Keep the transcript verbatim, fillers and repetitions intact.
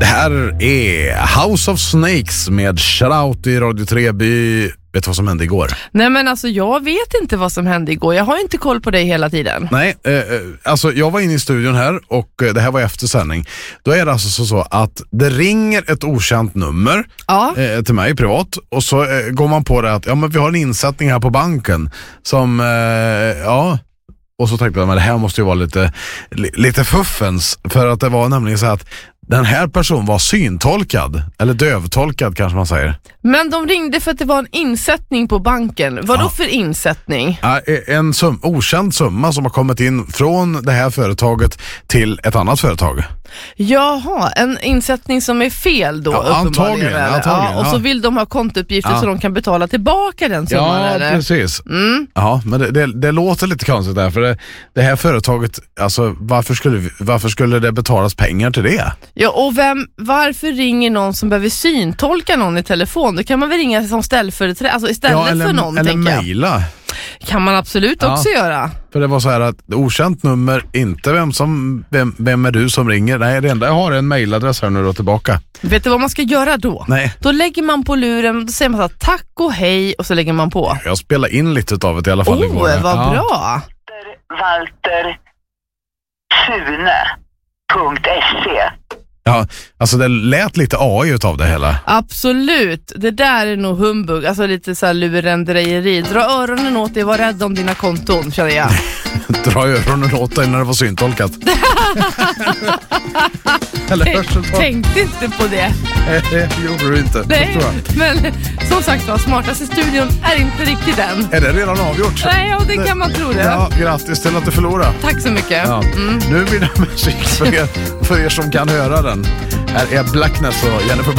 Det här är House of Snakes med Shoutout i Radio Treby. Vet du vad som hände igår? Nej men alltså jag vet inte vad som hände igår. Jag har inte koll på dig hela tiden. Nej, eh, alltså jag var inne i studion här och eh, det här var efter sändning. Då är det alltså så, så att det ringer ett okänt nummer ja. eh, till mig privat. Och så eh, går man på det att ja, men vi har en insättning här på banken som, eh, ja... Och så tänkte jag, men det här måste ju vara lite, lite fuffens. För att det var nämligen så att den här personen var syntolkad. Eller dövtolkad kanske man säger. Men de ringde för att det var en insättning på banken. Vad då ja. för insättning? Ja, en sum, okänd summa som har kommit in från det här företaget till ett annat företag. Jaha, en insättning som är fel då, ja, uppenbarligen. Antagligen, antagligen ja, och ja. så vill de ha kontouppgifter ja. så de kan betala tillbaka den summan. Ja, eller? precis. Mm. Ja, men det, det, det låter lite konstigt där. För det, det här företaget, alltså varför skulle, varför skulle det betalas pengar till det? Ja, och vem, varför ringer någon som behöver syntolka någon i telefon? Då kan man väl ringa som ställföreträdare, alltså istället ja, eller, för någon, eller tänker jag. mejla. Kan man absolut ja. också göra. För det var så här att okänt nummer, inte vem som vem, vem är du som ringer. Nej, det enda jag har är en mejladress här nu då tillbaka. Vet du vad man ska göra då? Nej. Då lägger man på luren, då säger man så här, tack och hej och så lägger man på. Jag spelar in lite av det i alla fall oh, igår. Åh, vad ja. bra. Walter Sune punkt se. Ja, alltså det lät lite A I utav det hela. Absolut, det där är nog humbug. Alltså lite så här lurendrejeri. Dra öronen åt dig, var rädd om dina konton, känner jag. Dra öronen åt dig när det var syntolkat. Eller Tänk, tänkte inte på det. Det gjorde du inte. Nej, men som sagt var, smartaste studion är inte riktigt den. Är det redan avgjort? Nej, ja, det kan man tro det. Ja, grattis till att du förlorar. Tack så mycket. Ja. Mm. Nu blir det musik för er, för er som kan höra den. Här är Blackness och Jennifer